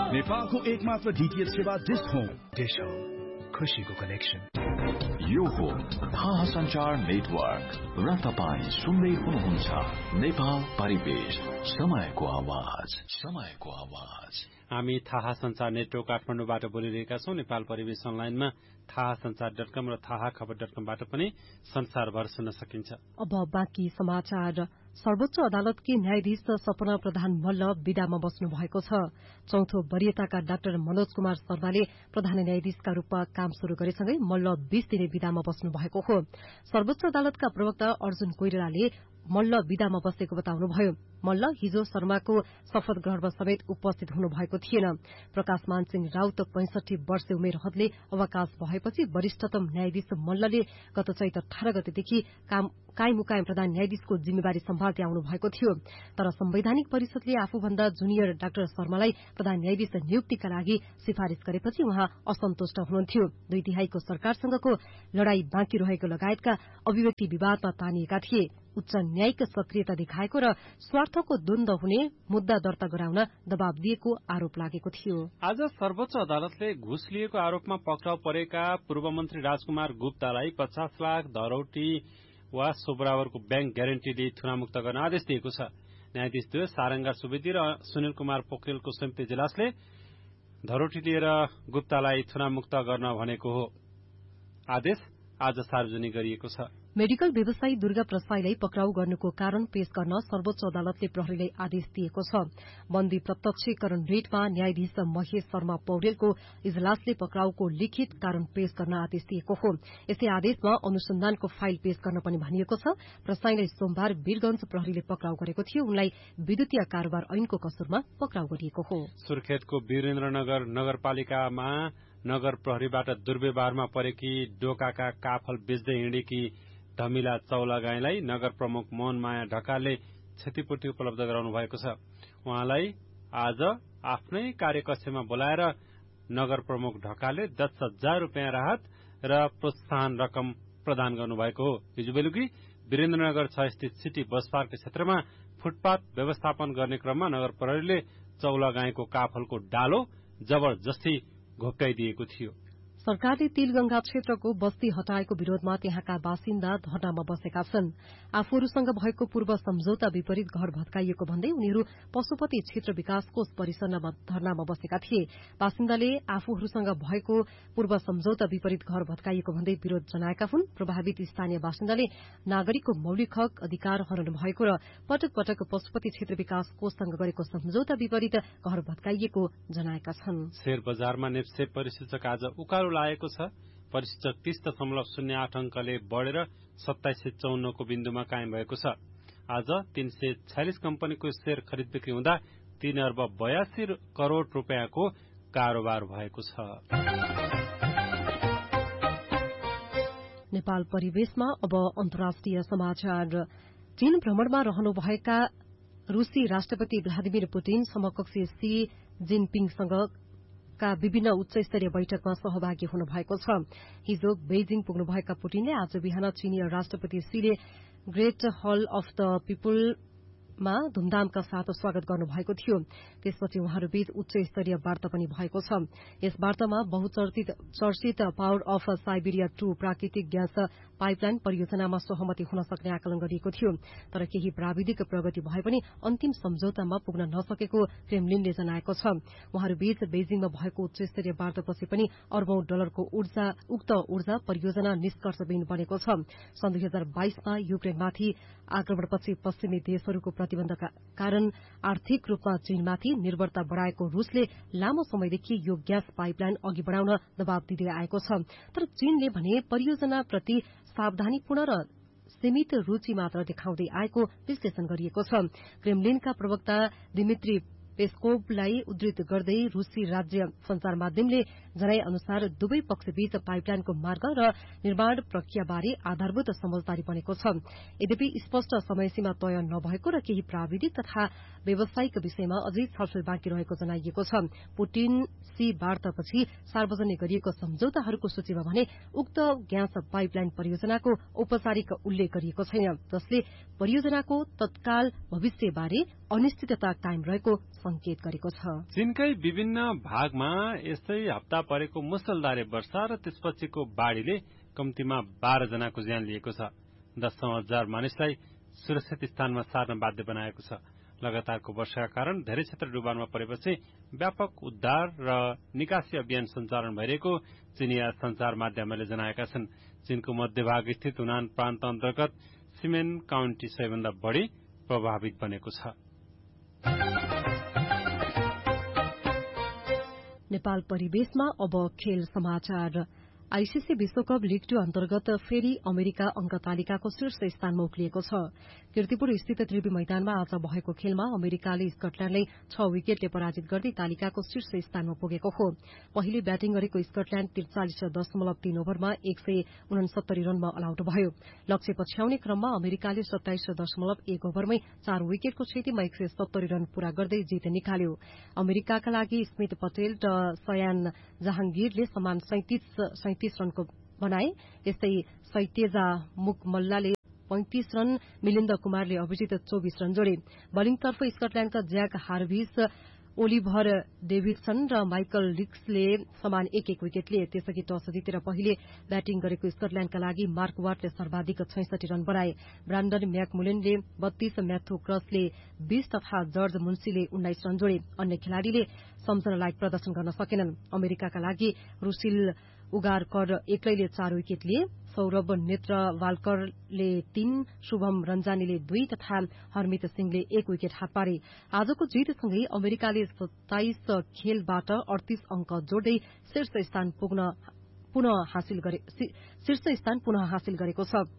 नेपालको एकमात्र डीटीएच सेवा डिश होम। डिश होम, खुशीको कनेक्सन। यो हो थाहा सञ्चार नेटवर्क र तपाईं सुन्दै हुनुहुन्छ नेपाल परिवेश, समयको आवाज, समयको आवाज। हामी थाहा सञ्चार नेटवर्क काठमाडौँबाट बोलिरहेका छौं। नेपाल परिवेश अनलाइनमा थाहा सञ्चार.com र थाहा खबर.com-बाट पनि संसारभर सुन्न सकिन्छ। अब बाँकी समाचार। सर्वोच्च अदालतकी न्यायाधीश सपना प्रधान मल्ल विदामा बस्नु भएको छ। चौथो वरियताका डाक्टर मनोज कुमार शर्माले प्रधान न्यायाधीशका रूपमा काम शुरू गरेसँगै मल्ल 20 दिने विदामा बस्नु भएको हो। सर्वोच्च अदालतका प्रवक्ता अर्जुन कोइरालाले मल्ल विदामा बसेको बताउनुभयो। मल्ल हिजो शर्माको शपथ ग्रहणमा समेत उपस्थित हुनुभएको थिएन। प्रकाशमान सिंह राउत 65 वर्षे उमेर हदले अवकाश भएपछि वरिष्ठतम न्यायाधीश मल्लले गत चैत 18 गतेदेखि कायम प्रधान न्यायाधीशको जिम्मेवारी सम्हाल्दै आउनु भएको थियो। तर संवैधानिक परिषदले आफूभन्दा जुनियर डाक्टर शर्मालाई प्रधान न्यायाधीश नियुक्तिका लागि सिफारिश गरेपछि उहाँ असन्तुष्ट हुनुहुन्थ्यो। 2 तिहाईको सरकारसँगको लड़ाई बाँकी रहेको लगायतका अभिव्यक्ति विवादमा तानिएका थिए। उच्च न्यायिक सक्रियता देखाएको र स्वार्थको द्वन्द्व हुने मुद्दा दर्ता गराउन दबाव दिएको आरोप लागेको थियो। आज सर्वोच्च अदालतले घुस लिएको आरोपमा पक्राउ परेका पूर्व मन्त्री राजकुमार गुप्तालाई 50 लाख धरौटी वा सो बराबरको ब्याङ्क ग्यारेन्टी दिई थुनामुक्त गर्न आदेश दिएको छ। न्यायाधीश द्वय सारंगा सुवेदी र सुनिल कुमार पोखरेलको संयुक्त इजलासले धरौटी लिएर गुप्तालाई थुनामुक्त गर्न भनेको हो। आदेश आज सार्वजनिक गरिएको छ। मेडिकल व्यवसायी दुर्गा प्रसाईलाई पक्राउ गर्नुको कारण पेश गर्न सर्वोच्च अदालतले प्रहरीलाई आदेश दिएको छ। बन्दी प्रत्यक्षीकरण रेटमा न्यायाधीश महेश शर्मा पौडेलको इजलासले पक्राउको लिखित कारण पेश गर्न आदेश दिएको हो। यसै आदेशमा अनुसन्धानको फाइल पेश गर्न पनि भनिएको छ। प्रसाईलाई सोमबार वीरगंज प्रहरीले पक्राउ गरेको थियो। उनलाई विद्युतीय कारोबार ऐनको कसुरमा पक्राउ गरिएको हो। सुर्खेतको वीरेन्द्रनगर नगरपालिकामा नगर प्रहरीबाट दुर्व्यवहारमा परेकी डोकाका काफल बेच्दै हिँडेकी धमिला चौला गाईलाई नगर प्रमुख मोहनमाया ढकालले क्षतिपूर्ति उपलब्ध गराउनु भएको छ। उहाँलाई आज आफ्नै कार्यकक्षमा बोलाएर नगर प्रमुख ढकालले 10,000 रुपियाँ राहत र प्रोत्साहन रकम प्रदान गर्नुभएको हो। हिजो बेलुकी वीरेन्द्रनगर 6 स्थित सिटी बस पार्क क्षेत्रमा फुटपाथ व्यवस्थापन गर्ने क्रममा नगर प्रहरीले चौला गाईको काफलको डालो जबरजस्ती घोप्टाइदिएको थियो। सरकारले तिलगंगा क्षेत्रको बस्ती हटाएको विरोधमा त्यहाँका बासिन्दा धरनामा बसेका छन्। आफूहरूसँग भएको पूर्व सम्झौता विपरीत घर भत्काइएको भन्दै उनीहरू पशुपति क्षेत्र विकास कोष परिसरमा धरनामा बसेका थिए। बासिन्दाले आफूहरूसँग भएको पूर्व सम्झौता विपरीत घर भत्काइएको भन्दै विरोध जनाएका हुन्। प्रभावित स्थानीय बासिन्दाले नागरिकको मौलिक हक अधिकार हनन भएको र पटक पटक पशुपति क्षेत्र विकास कोषसँग गरेको सम्झौता विपरीत घर भत्काइएको जनाएका छन्। शेयर बजारमा नेप्से परिसूचक आज उकालो लागेको छ। परिसूचक 30.08 अंकले बढ़ेर 2754 को बिन्दुमा कायम भएको छ। आज 346 कम्पनीको शेयर खरिद बिक्री हुँदा 3 अर्ब 82 करोड़ रुपियाँको कारोबार भएको छ। नेपाल परिवेशमा अब अन्तर्राष्ट्रिय समाचार। चीन भ्रमणमा रहनुभएका रूसी राष्ट्रपति भ्लादिमिर पुटिन समकक्षी सी जिनपिङसँग का विभिन्न उच्चस्तरीय बैठकमा सहभागी हुनुभएको छ। हिजो बेइजिङ पुग्नुभएका पुटिनले आज बिहान चीनी राष्ट्रपति सीले ग्रेट हल अफ द पीपुलमा धूमधामका साथ स्वागत गर्नुभएको थियो। त्यसपछि उहाँहरूबीच उच्च स्तरीय वार्ता पनि भएको छ। यस वार्तामा बहुचर्चित पावर अफ साइबेरिया 2 प्राकृतिक ग्यास पाइपलाइन परियोजनामा सहमति हुन सक्ने आकलन गरिएको थियो। तर केही प्राविधिक प्रगति भए पनि अन्तिम सम्झौतामा पुग्न नसकेको क्रेमलिनले जनाएको छ। उहाँहरूबीच बेइजिङमा भएको उच्चस्तरीय वार्तापछि पनि अर्बौं डलरको उक्त ऊर्जा परियोजना निष्कर्षविहीन बनेको छ। सन् 2022 मा युक्रेनमाथि आक्रमणपछि पश्चिमी देशहरूको प्रतिबन्धका कारण आर्थिक रूपमा चीनमाथि निर्भरता बढ़ाएको रूसले लामो समयदेखि यो ग्यास पाइपलाइन अघि बढ़ाउन दबाव दिँदै आएको छ। तर चीनले भने परियोजनाप्रति सावधानीपूर्ण र सीमित रुचि मात्र देखाउँदै आएको विश्लेषण गरिएको छ। क्रेमलिनका प्रवक्ता दिमित्री पेस्कोभलाई उद्धृत गर्दै रूसी राज्य संचार माध्यमले जनाए अनुसार दुवै पक्षबीच पाइपलाइनको मार्ग र निर्माण प्रक्रियाबारे आधारभूत समझदारी बनेको छ। यद्यपि स्पष्ट समयसीमा तय नभएको र केही प्राविधिक तथा व्यावसायिक विषयमा अझै छलफल बाँकी रहेको जनाइएको छ। पुटिन सी वार्तापछि सार्वजनिक गरिएको सम्झौताहरूको सूचीमा भने उक्त ग्यास पाइपलाइन परियोजनाको औपचारिक उल्लेख गरिएको छैन, जसले परियोजनाको तत्काल भविष्यबारे अनिश्चितता कायम रहेको संकेत गरेको छ। चीनकै विभिन्न भागमा यस्तै हप्ता परेको मुसलधारे वर्षा र त्यसपछिको बाढ़ीले कम्तीमा 12 जनाको ज्यान लिएको छ। 10,000 मानिसलाई सुरक्षित स्थानमा सार्न बाध्य बनाएको छ। लगातारको वर्षाका कारण धेरै क्षेत्र डुबानमा परेपछि व्यापक उद्धार र निकासी अभियान सञ्चालन भइरहेको चीनिया संचार माध्यमहरूले जनाएका छन्। चीनको मध्यभाग स्थित हुनान प्रान्त अन्तर्गत सिमेन काउन्टी सबैभन्दा बढ़ी प्रभावित बनेको छ। नेपाल परिवेशमा अब खेल समाचार। आईसीसी विश्वकप लीग 2 अन्तर्गत फेरि अमेरिका अंक तालिकाको शीर्ष स्थानमा उक्लिएको छ। कीर्तिपुर स्थित त्रिवी मैदानमा आज भएको खेलमा अमेरिकाले स्कटल्याण्डलाई 6 विकेटले पराजित गर्दै तालिकाको शीर्ष स्थानमा पुगेको हो। पहिले ब्याटिङ गरेको स्कटल्याण्ड 43.3 ओभरमा 169 रनमा अलआउट भयो। लक्ष्य पछ्याउने क्रममा अमेरिकाले 27.1 ओभरमै 4 विकेटको क्षतिमा 170 रन पूरा गर्दै जित निकाल्यो। अमेरिकाका लागि स्मिथ पटेल र सयान जहांगीरले समान 37 रनको बनाए। यस्तै सैतेजा मुकमल्लाले 35 रन, मिलिन्द कुमारले अभिजित 24 रन जोडे। बलिङतर्फ स्कटल्याण्डका ज्याक हार्भिस, ओलिभर डेभिडसन र माइकल लिक्सले समान 1-1 विकेट लिए। त्यसअघि टस जितेर पहिले ब्याटिङ गरेको स्कटल्याण्डका लागि मार्क वाटले सर्वाधिक 66 रन बनाए। ब्रान्डन म्याकमुलेनले 32, म्याथ्यू क्रसले 20 तथा जर्ज मुन्सीले 19 रन जोडे। अन्य खेलाड़ीले सम्झनालायक प्रदर्शन गर्न सकेनन्। अमेरिकाका लागि रुसिल उगारकर एक्लैले 4 विकेट लिए। सौरभ नेत्रवालकरले 3, शुभम रञ्जानीले 2 तथा हरमित सिंहले 1 विकेट हात पारे। आजको जितसँगै अमेरिकाले 27 खेलबाट 38 अंक जोड्दै शीर्ष स्थान पुनः हासिल गरेको छ।